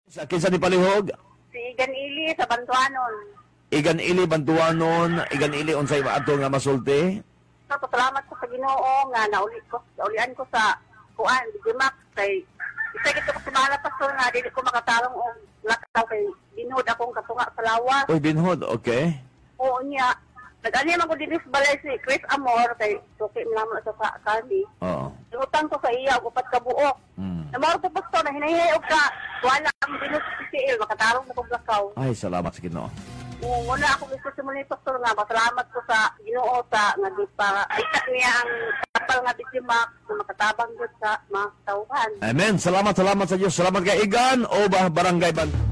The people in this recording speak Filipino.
Sa kinsa ni palihog? Si Igan Ili sa Bantuanon. Igan ili Bantuanon, igan ili unsay maato nga masulti? So, salamat ko sa Ginoo nga naulian ko sa kuan, Digimax kay isa gito ko sa pastor nga dili ko makatarong og lakaw kay binhod akong katunga sa lawas. Uy, binhod, okay. Oo niya. Nag-ani man ko dili sa balay si Chris Amor kay suki naman sa kani. Oo. Utang ko sa iya upat ka buok. Namaro ko pastor na hinahinay og ka wala ang binhod sa PCL makatarong na kog lakaw. Ay, salamat sa Ginoo. Muna ako gusto si muli pastor nga pasalamat ko sa Ginoo sa nga di para kita niya ang kapal nga Digimax na makatabang gyud sa mga tauhan. Amen. Salamat sa Diyos. Salamat kay Igan o Barangay Ban.